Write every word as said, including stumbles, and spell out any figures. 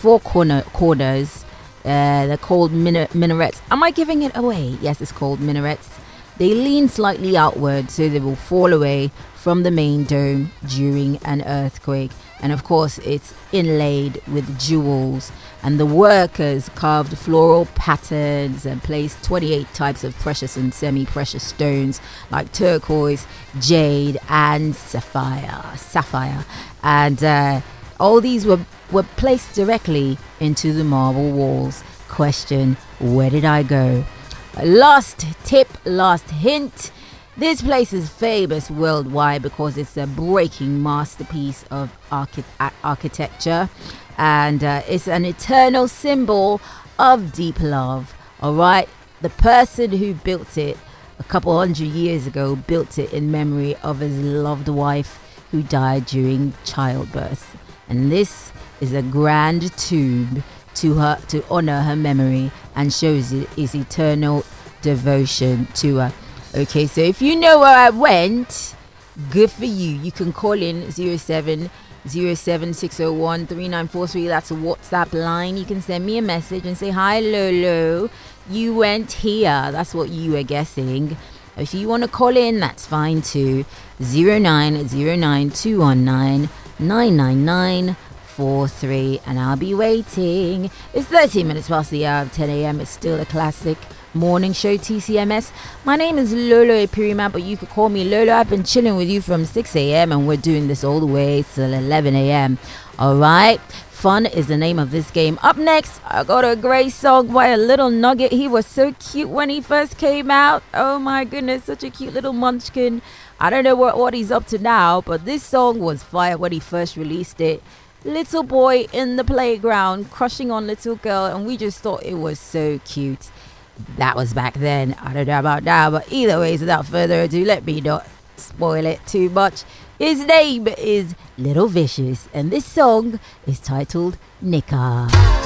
four corner corners. Uh, they're called min- minarets. Am I giving it away? Yes, it's called minarets. They lean slightly outward so they will fall away from the main dome during an earthquake. And of course, it's inlaid with jewels. And the workers carved floral patterns and placed twenty-eight types of precious and semi-precious stones like turquoise, jade, and sapphire. Sapphire. And uh, all these were, were placed directly into the marble walls. Question, where did I go? Last tip, last hint. This place is famous worldwide because it's a breaking masterpiece of archi- architecture, and uh, it's an eternal symbol of deep love. All right, the person who built it a couple hundred years ago built it in memory of his loved wife who died during childbirth, and this is a grand tomb to her to honor her memory and shows it his eternal devotion to her. Okay, so if you know where I went, good for you. You can call in zero seven zero seven six zero one three nine four three. That's a WhatsApp line. You can send me a message and say, hi Lolo, you went here. That's what you were guessing. If you want to call in, that's fine too. zero nine zero nine two one nine nine nine nine four three, and I'll be waiting. It's thirteen minutes past the hour of ten a.m. It's still a classic morning show, T C M S. My name is Lolo Epirima, but you could call me Lolo. I've been chilling with you from six a.m. and we're doing this all the way till eleven a.m. Alright, fun is the name of this game. Up next, I got a great song by a little nugget. He was so cute when he first came out. Oh my goodness, such a cute little munchkin. I don't know what, what he's up to now, but this song was fire when he first released it. Little boy in the playground crushing on little girl, and we just thought it was so cute. That was back then. I don't know about now, but either ways, without further ado, let me not spoil it too much. His name is Little Vicious, and this song is titled Nika.